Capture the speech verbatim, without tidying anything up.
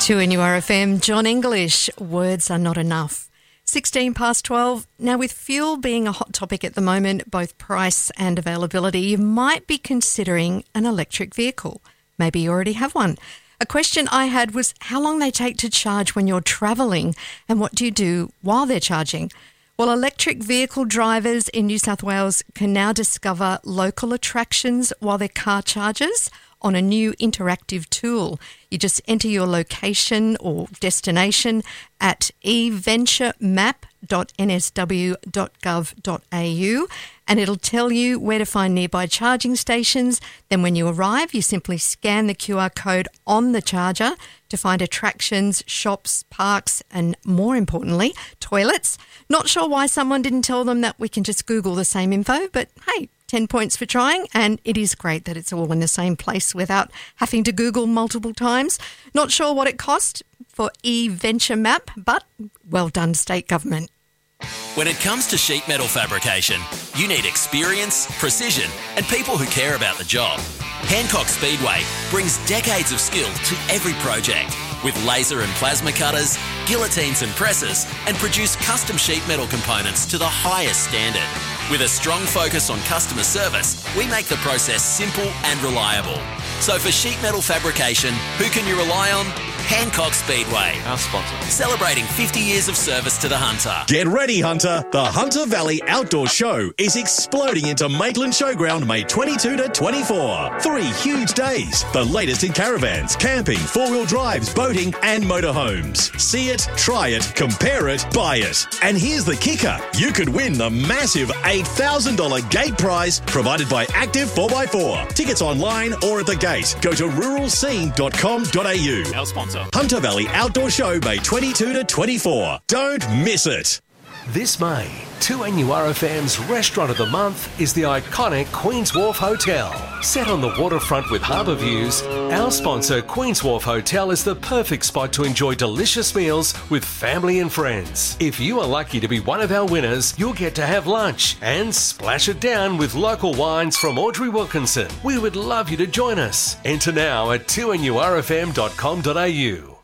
two N U R F M, John English, words are not enough. sixteen past twelve. Now, with fuel being a hot topic at the moment, both price and availability, you might be considering an electric vehicle. Maybe you already have one. A question I had was how long they take to charge when you're travelling and what do you do while they're charging? Well, electric vehicle drivers in New South Wales can now discover local attractions while their car charges on a new interactive tool. You just enter your location or destination at e venture map dot n s w dot gov dot a u and it'll tell you where to find nearby charging stations. Then when you arrive, you simply scan the Q R code on the charger to find attractions, shops, parks, and more importantly, toilets. Not sure why someone didn't tell them that we can just Google the same info, but hey, ten points for trying, and it is great that it's all in the same place without having to Google multiple times. Not sure what it cost for eVenture Map, but well done, state government. When it comes to sheet metal fabrication, you need experience, precision, and people who care about the job. Hancock Speedway brings decades of skill to every project with laser and plasma cutters, guillotines and presses, and produce custom sheet metal components to the highest standard. With a strong focus on customer service, we make the process simple and reliable. So for sheet metal fabrication, who can you rely on? Hancock Speedway, our sponsor. Celebrating fifty years of service to the Hunter. Get ready, Hunter. The Hunter Valley Outdoor Show is exploding into Maitland Showground May twenty-second to twenty-fourth. Three huge days. The latest in caravans, camping, four-wheel drives, boating and motorhomes. See it, try it, compare it, buy it. And here's the kicker. You could win the massive eight thousand dollars gate prize provided by Active four by four. Tickets online or at the gate. Go to rural scene dot com dot a u. Our sponsor. Hunter Valley Outdoor Show May twenty-second to twenty-fourth. Don't miss it. This May, two N U R F M's Restaurant of the Month is the iconic Queen's Wharf Hotel. Set on the waterfront with harbour views, our sponsor Queen's Wharf Hotel is the perfect spot to enjoy delicious meals with family and friends. If you are lucky to be one of our winners, you'll get to have lunch and splash it down with local wines from Audrey Wilkinson. We would love you to join us. Enter now at two n u r f m dot com dot a u.